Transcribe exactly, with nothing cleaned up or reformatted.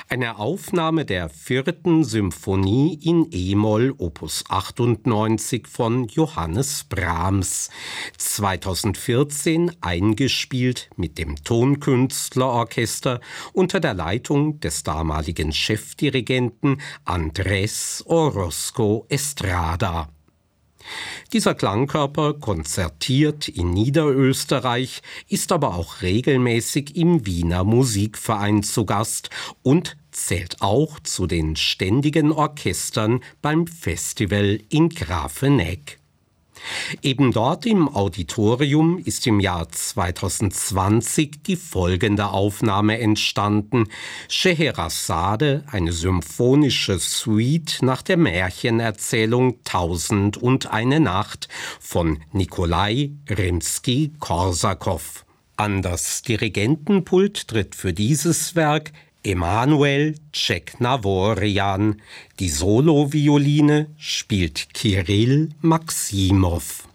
Eine Aufnahme der vierten Symphonie in E-Moll Opus achtundneunzig von Johannes Brahms, zweitausendvierzehn eingespielt mit dem Tonkünstlerorchester unter der Leitung des damaligen Chefdirigenten Andrés Orozco Estrada. Dieser Klangkörper konzertiert in Niederösterreich, ist aber auch regelmäßig im Wiener Musikverein zu Gast und zählt auch zu den ständigen Orchestern beim Festival in Grafenegg. Eben dort im Auditorium ist im Jahr zweitausendzwanzig die folgende Aufnahme entstanden: Scheherazade, eine symphonische Suite nach der Märchenerzählung Tausend und eine Nacht von Nikolai Rimski-Korsakow. An das Dirigentenpult tritt für dieses Werk Emanuel Tscheknavorian. Die Solovioline spielt Kirill Maximow.